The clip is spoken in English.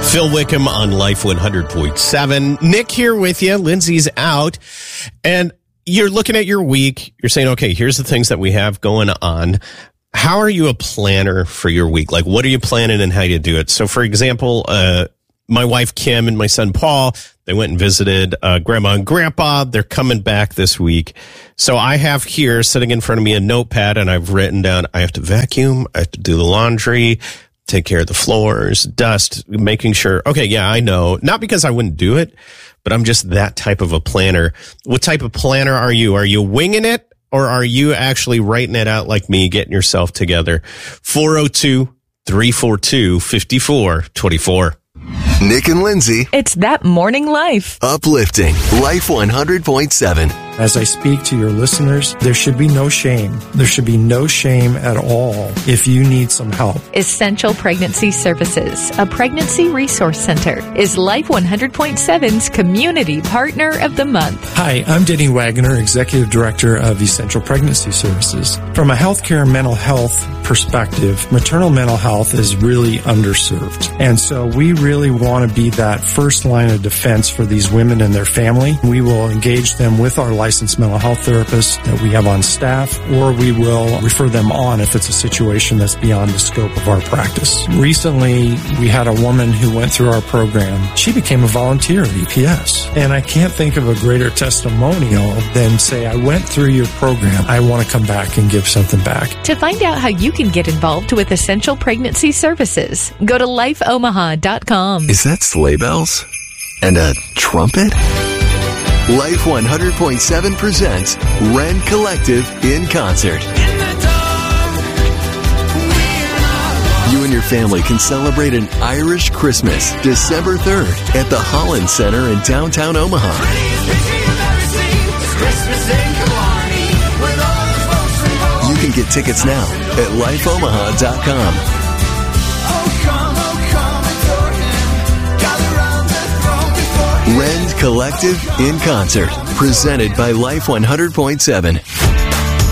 Phil Wickham on Life 100.7. Nick here with you. Lindsay's out. And you're looking at your week. You're saying, okay, here's the things that we have going on. How are you a planner for your week? Like, what are you planning and how you do it? So, for example, my wife, Kim, and my son, Paul, they went and visited Grandma and Grandpa. They're coming back this week. So I have here sitting in front of me a notepad, and I've written down, I have to vacuum, I have to do the laundry, take care of the floors, dust, making sure, okay, yeah, I know. Not because I wouldn't do it, but I'm just that type of a planner. What type of planner are you? Are you winging it, or are you actually writing it out like me, getting yourself together? 402-342-5424. Nick and Lindsay. It's That Morning Life. Uplifting Life 100.7. As I speak to your listeners, there should be no shame. There should be no shame at all if you need some help. Essential Pregnancy Services, a pregnancy resource center, is Life 100.7's Community Partner of the Month. Hi, I'm Denny Wagner, Executive Director of Essential Pregnancy Services. From a healthcare and mental health perspective, maternal mental health is really underserved. And so we really want to be that first line of defense for these women and their family. We will engage them with our licensed mental health therapists that we have on staff, or we will refer them on if it's a situation that's beyond the scope of our practice. Recently, we had a woman who went through our program. She became a volunteer at EPS. And I can't think of a greater testimonial than say, I went through your program. I want to come back and give something back. To find out how you can get involved with Essential Pregnancy Services, go to lifeomaha.com. Is that sleigh bells? And a trumpet? Life 100.7 presents Rend Collective in concert. You and your family can celebrate an Irish Christmas December 3rd at the Holland Center in downtown Omaha. You can get tickets now at lifeomaha.com. Rend Collective in concert, presented by Life 100.7.